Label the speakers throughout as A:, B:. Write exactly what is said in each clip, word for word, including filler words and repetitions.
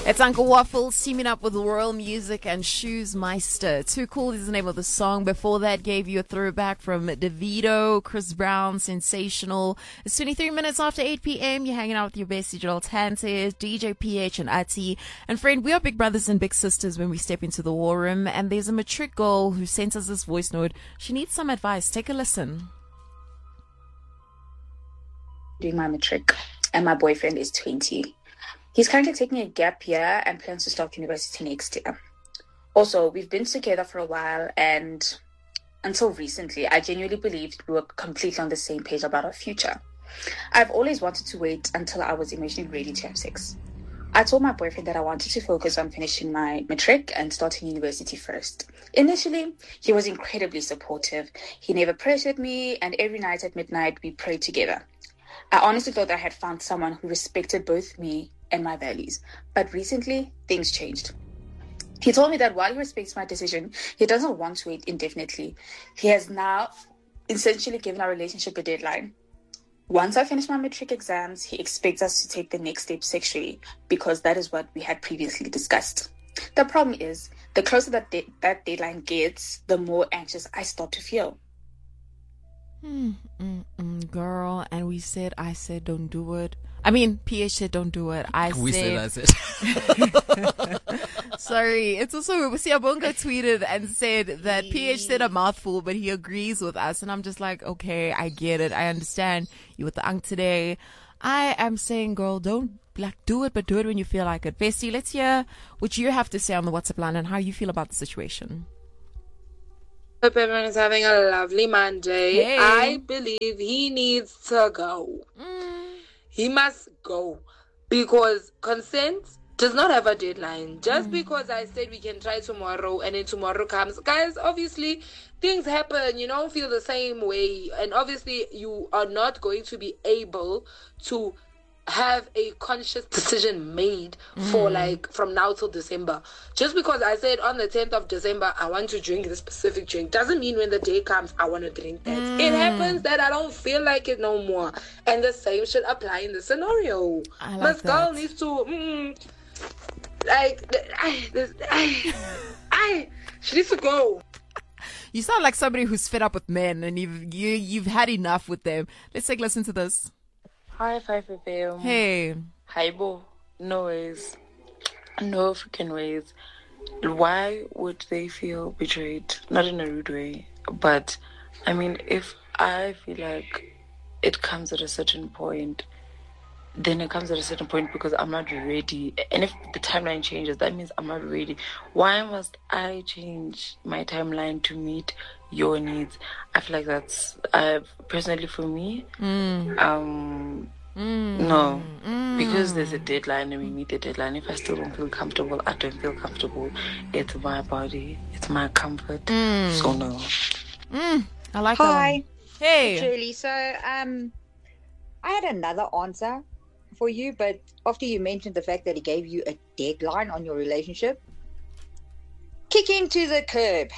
A: It's Uncle Waffles teaming up with Royal Music and Shoes Meister. Too Cool is the name of the song. Before that, gave you a throwback from Davido, Chris Brown, Sensational. It's twenty-three minutes after eight p.m. You're hanging out with your best digital talented, D J P H and Ati. And friend, we are big brothers and big sisters when we step into the war room. And there's a matric girl who sent us this voice note. She needs some advice. Take a listen.
B: Doing my matric, and my boyfriend is twenty. He's currently taking a gap year and plans to start university next year. Also, we've been together for a while, and until recently, I genuinely believed we were completely on the same page about our future. I've always wanted to wait until I was emotionally ready to have sex. I told my boyfriend that I wanted to focus on finishing my matric and starting university first. Initially, he was incredibly supportive. He never pressured me, and every night at midnight, we prayed together. I honestly thought I had found someone who respected both me and my values. But recently, things changed. He told me that while he respects my decision, he doesn't want to wait indefinitely. He has now essentially given our relationship a deadline. Once I finish my matric exams, he expects us to take the next step sexually, because that is what we had previously discussed. The problem is, the closer that de- that deadline gets, the more anxious I start to feel.
A: Hmm, mm, mm, girl, and we said, I said, don't do it. I mean, P H said, don't do it. I
C: we
A: said,
C: said, I
A: said. Sorry. It's also, Siabonga tweeted and said that P H said a mouthful, but he agrees with us. And I'm just like, okay, I get it. I understand you with the unk today. I am saying, girl, don't like do it, but do it when you feel like it. Bestie, let's hear what you have to say on the WhatsApp line and how you feel about the situation.
D: Hope everyone is having a lovely Monday.
A: Hey.
D: I believe he needs to go.
A: Mm.
D: He must go, because consent does not have a deadline. Just mm. because I said we can try tomorrow and then tomorrow comes, guys, obviously things happen. You don't feel the same way, and obviously you are not going to be able to have a conscious decision made mm. for like from now till December. Just because I said on the tenth of December I want to drink this specific drink doesn't mean when the day comes I want to drink that. Mm. It happens that I don't feel like it no more, and the same should apply in this scenario.
A: I like
D: this girl needs to mm, like I, this, I, I she needs to go.
A: You sound like somebody who's fed up with men and you've you, you've had enough with them. Let's take a listen to this.
E: Hi, five F M.
A: Hey.
E: Hi, Bo. No ways. No freaking ways. Why would they feel betrayed? Not in a rude way, but I mean, if I feel like it comes at a certain point, then it comes at a certain point because I'm not ready. And if the timeline changes, that means I'm not ready. Why must I change my timeline to meet your needs? I feel like that's uh, personally for me.
A: Mm.
E: Um,
A: mm.
E: No,
A: mm.
E: because there's a deadline and we meet the deadline. If I still don't feel comfortable, I don't feel comfortable. It's my body, it's my comfort.
A: Mm.
E: So no.
A: Mm. I like
F: Hi.
A: that. One. Hey,
F: Julie. So um, I had another answer for you, but after you mentioned the fact that he gave you a deadline on your relationship, kick him to the curb.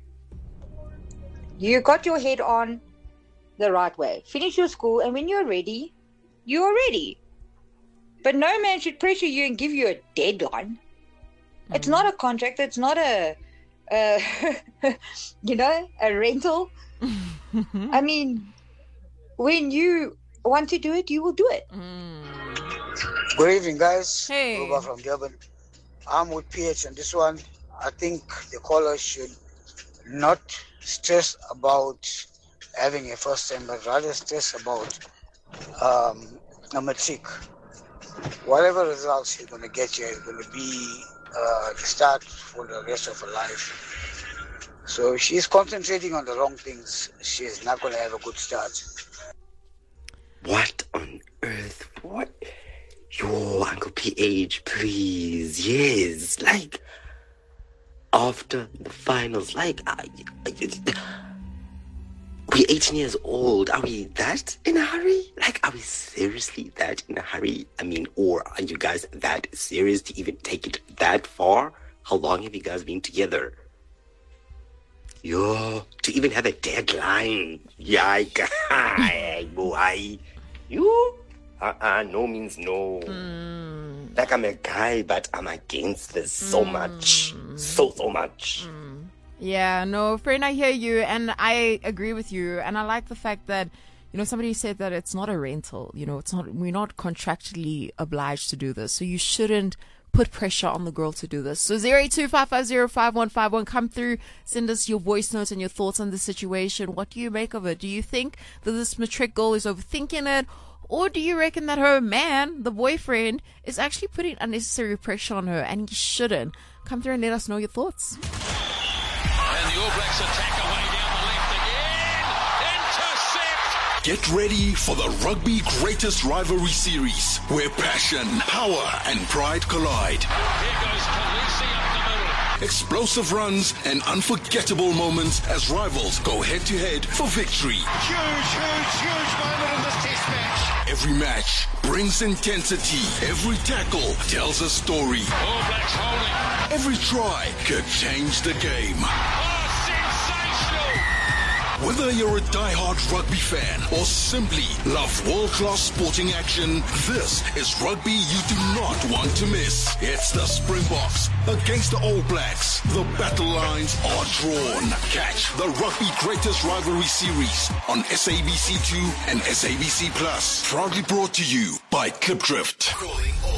F: You got your head on the right way. Finish your school, and when you're ready, you're ready. But no man should pressure you and give you a deadline. Mm. It's not a contract. It's not a, a you know, a rental. I mean, when you want to do it, you will do it.
A: Mm.
G: Good evening, guys.
A: Hey.
G: Ruba from Durban. I'm with P H on this one. I think the caller should not stress about having a first time, but rather stress about um, a matric. Whatever results you're going to get here is going to be uh, the start for the rest of her life. So if she's concentrating on the wrong things, she's not going to have a good start.
H: What on earth? What? Yo, Uncle P H, please. Yes. Like, after the finals, like, I, I, we're eighteen years old. Are we that in a hurry? Like, are we seriously that in a hurry? I mean, or are you guys that serious to even take it that far? How long have you guys been together? Yo, to even have a deadline. Yikes. Boy. You? Uh-uh, no means no.
A: Mm.
H: Like, I'm a guy, but I'm against this so
A: Mm.
H: much. So, so much.
A: Yeah, no, friend, I hear you, and I agree with you, and I like the fact that, you know, somebody said that it's not a rental. You know, it's not. We're not contractually obliged to do this, so you shouldn't put pressure on the girl to do this. So zero eight two five five zero five one five one, come through, send us your voice notes and your thoughts on the situation. What do you make of it? Do you think that this matric girl is overthinking it? Or do you reckon that her man, the boyfriend, is actually putting unnecessary pressure on her and he shouldn't? Come through and let us know your thoughts.
C: And the All Blacks attack away down the left again. Intercept!
I: Get ready for the Rugby Greatest Rivalry Series, where passion, power, and pride collide.
C: Here goes Khaleesi up the middle.
I: Explosive runs and unforgettable moments as rivals go head-to-head for victory.
C: Huge, huge, huge moment in this test match.
I: Every match brings intensity. Every tackle tells a story.
C: All Blacks holding.
I: Every try could change the game.
C: Oh, sensational!
I: Whether you're a die-hard rugby fan or simply love world-class sporting action, this is rugby you do not want to miss. It's the Springboks against the All Blacks. The battle lines are drawn. Catch the Rugby Greatest Rivalry Series on S A B C two and S A B C Plus. Proudly brought to you by Clipdrift. Calling